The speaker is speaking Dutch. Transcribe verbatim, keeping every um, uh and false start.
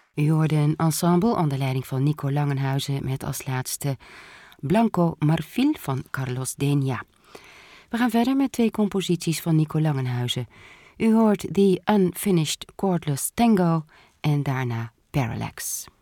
U hoorde een ensemble onder leiding van Nico Langenhuizen met als laatste Blanco Marfil van Carlos Denia. We gaan verder met twee composities van Nico Langenhuizen. U hoort The Unfinished Chordless Tango en daarna Parallax.